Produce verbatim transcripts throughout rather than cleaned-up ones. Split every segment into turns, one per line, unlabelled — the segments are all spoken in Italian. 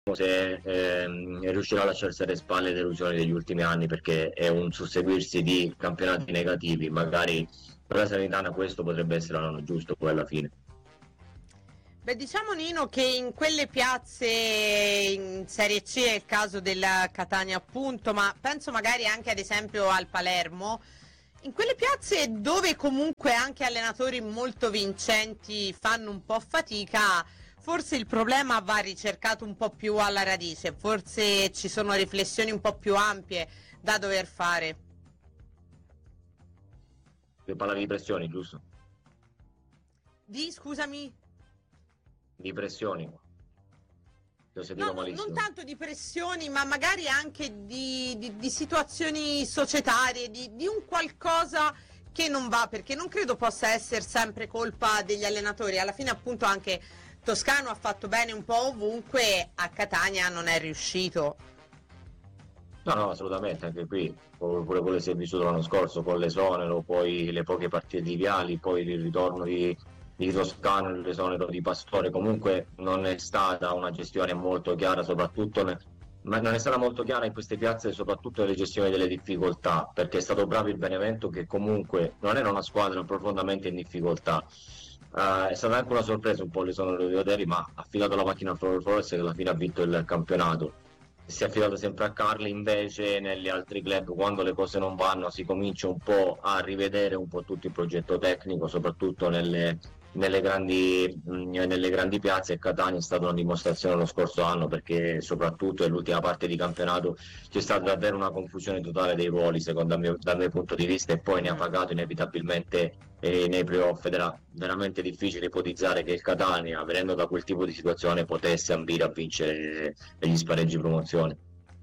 se ehm, riuscirà a lasciarsi alle spalle le delusioni degli ultimi anni, perché è un susseguirsi di campionati negativi. Magari per la Salernitana questo potrebbe essere l'anno giusto poi alla fine.
Beh, diciamo Nino che in quelle piazze in Serie C è il caso della Catania appunto, ma penso magari anche ad esempio al Palermo, in quelle piazze dove comunque anche allenatori molto vincenti fanno un po' fatica, forse il problema va ricercato un po' più alla radice, forse ci sono riflessioni un po' più ampie da dover fare.
Parlavi di pressioni, giusto?
Di, scusami?
Di pressioni. Ti ho sentito
No, no,
malissimo.
non tanto di pressioni, ma magari anche di, di, di situazioni societarie, di, di un qualcosa che non va, perché non credo possa essere sempre colpa degli allenatori. Alla fine appunto anche Toscano ha fatto bene un po' ovunque, a Catania non è riuscito.
No, no, assolutamente, anche qui, pure quello che si è vissuto l'anno scorso con l'esonero, poi le poche partite di Viali, poi il ritorno di, di Toscano, l'esonero di Pastore, comunque non è stata una gestione molto chiara, soprattutto, ne- ma non è stata molto chiara in queste piazze, soprattutto nelle gestioni delle difficoltà, perché è stato bravo il Benevento che comunque non era una squadra profondamente in difficoltà. Eh, è stata anche una sorpresa un po' l'esonero di Oderi, ma ha affidato la macchina a Floro Flores che alla fine ha vinto il campionato. Si è affidato sempre a Carli, invece negli altri club quando le cose non vanno si comincia un po' a rivedere un po' tutto il progetto tecnico, soprattutto nelle, nelle, grandi, mh, nelle grandi piazze, e Catania è stata una dimostrazione lo scorso anno, perché soprattutto nell'ultima parte di campionato c'è stata davvero una confusione totale dei ruoli secondo me, dal mio punto di vista, e poi ne ha pagato inevitabilmente eh, nei playoff. Ed era veramente difficile ipotizzare che il Catania, venendo da quel tipo di situazione, potesse ambire a vincere degli spareggi promozione.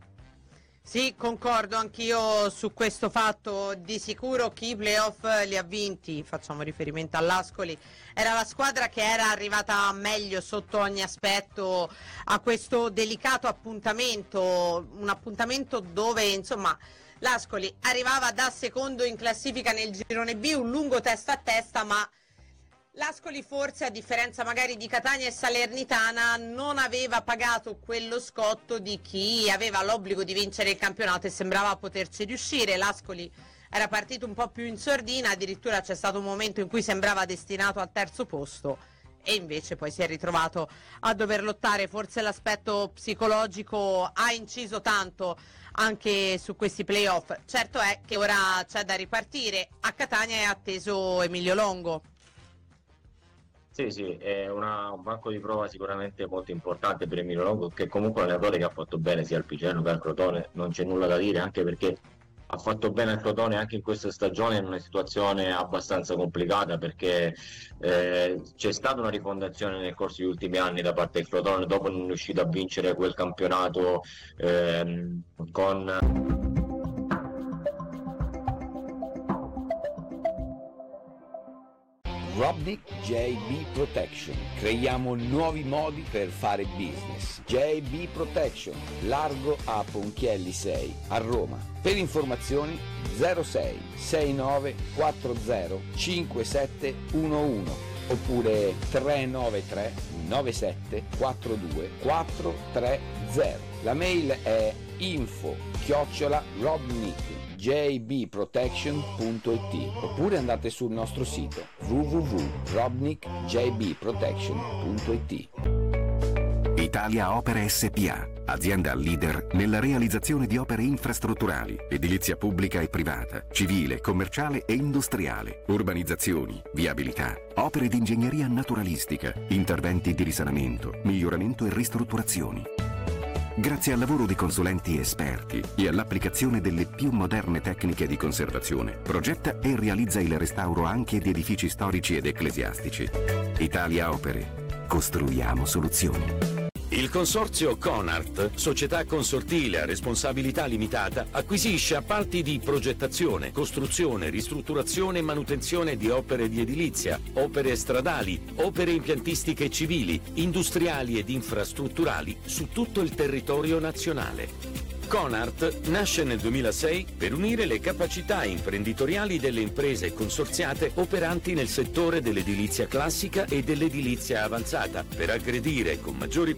Sì, concordo anch'io su questo fatto. Di sicuro chi i playoff li ha vinti, facciamo riferimento all'Ascoli, era la squadra che era arrivata meglio sotto ogni aspetto a questo delicato appuntamento, un appuntamento dove insomma l'Ascoli arrivava da secondo in classifica nel girone B, un lungo testa a testa, ma l'Ascoli forse, a differenza magari di Catania e Salernitana, non aveva pagato quello scotto di chi aveva l'obbligo di vincere il campionato e sembrava poterci riuscire. L'Ascoli era partito un po' più in sordina, addirittura c'è stato un momento in cui sembrava destinato al terzo posto e invece poi si è ritrovato a dover lottare. Forse l'aspetto psicologico ha inciso tanto anche su questi playoff. Certo è che ora c'è da ripartire, a Catania è atteso Emilio Longo.
Sì, sì, è una- un banco di prova sicuramente molto importante per Emilio Longo, che comunque è un allenatore che ha fatto bene sia al Piceno che al Crotone, non c'è nulla da dire, anche perché ha fatto bene al Crotone anche in questa stagione in una situazione abbastanza complicata, perché eh, c'è stata una rifondazione nel corso degli ultimi anni da parte del Crotone, dopo non è riuscito a vincere quel campionato ehm, con...
Robnik J B Protection. Creiamo nuovi modi per fare business. J B Protection, largo a Ponchielli sei, a Roma. Per informazioni zero sei sei nove quattro zero cinque sette uno uno oppure tre nove tre nove sette quattro due quattro tre zero. La mail è info chiocciola robnik j b protection punto i t oppure andate sul nostro sito w w w punto robnik j b protection punto i t.
Italia Opere S P A, azienda leader nella realizzazione di opere infrastrutturali, edilizia pubblica e privata, civile, commerciale e industriale, urbanizzazioni, viabilità, opere di ingegneria naturalistica, interventi di risanamento, miglioramento e ristrutturazioni. Grazie al lavoro di consulenti esperti e all'applicazione delle più moderne tecniche di conservazione, progetta e realizza il restauro anche di edifici storici ed ecclesiastici. Italia Opere. Costruiamo soluzioni.
Il consorzio Conart, società consortile a responsabilità limitata, acquisisce appalti di progettazione, costruzione, ristrutturazione e manutenzione di opere di edilizia, opere stradali, opere impiantistiche civili, industriali ed infrastrutturali su tutto il territorio nazionale. Conart nasce nel duemilasei per unire le capacità imprenditoriali delle imprese consorziate operanti nel settore dell'edilizia classica e dell'edilizia avanzata, per aggredire con maggiori